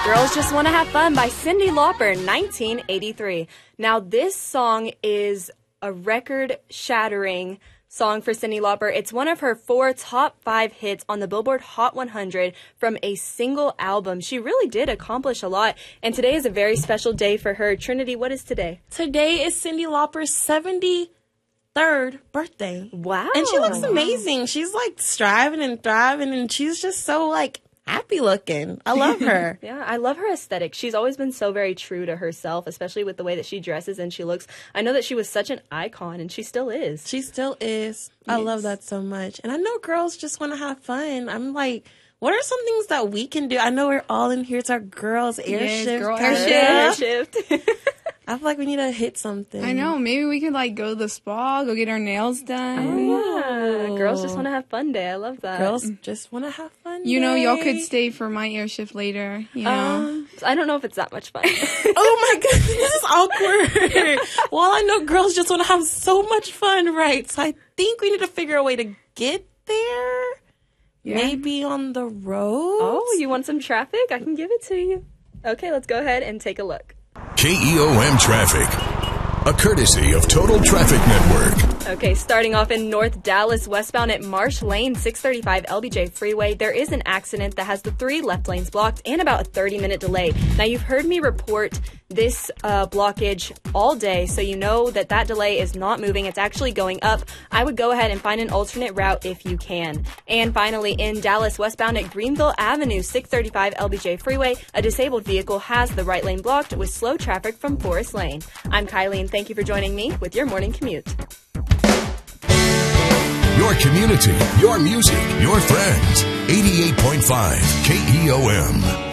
Girls Just Want to Have Fun by Cyndi Lauper, 1983. Now, this song is a record-shattering song for Cyndi Lauper. It's one of her 4 top 5 hits on the Billboard Hot 100 from a single album. She really did accomplish a lot, and today is a very special day for her. Trinity, what is today? Today is Cyndi Lauper's 73rd birthday. Wow. And she looks amazing. She's like striving and thriving, and she's just so like happy looking. I love her. Yeah, I love her aesthetic. She's always been so very true to herself, especially with the way that she dresses and she looks. I know that she was such an icon, and she still is. She still is. I love that so much. And I know girls just want to have fun. I'm like, what are some things that we can do? I know we're all in here. It's our girls' airshift. Girl Airshift. I feel like we need to hit something. I know. Maybe we could like go to the spa, go get our nails done. Yeah, Girls Just Want to Have Fun Day. I love that. Girls just want to have fun. You know, y'all could stay for my air shift later. You know, I don't know if it's that much fun. Oh my goodness, this is awkward. Well, I know girls just want to have so much fun, right? So I think we need to figure a way to get there. Yeah. Maybe on the road. Oh, you want some traffic? I can give it to you. Okay, let's go ahead and take a look. KEOM Traffic, a courtesy of Total Traffic Network. Okay, starting off in North Dallas, westbound at Marsh Lane, 635 LBJ Freeway, there is an accident that has the 3 left lanes blocked and about a 30-minute delay. Now, you've heard me report this blockage all day, so you know that that delay is not moving. It's actually going up. I would go ahead and find an alternate route if you can. And finally, in Dallas, westbound at Greenville Avenue, 635 LBJ Freeway, a disabled vehicle has the right lane blocked with slow traffic from Forest Lane. I'm Kylie, and thank you for joining me with your morning commute. Your community, your music, your friends. 88.5 KEOM.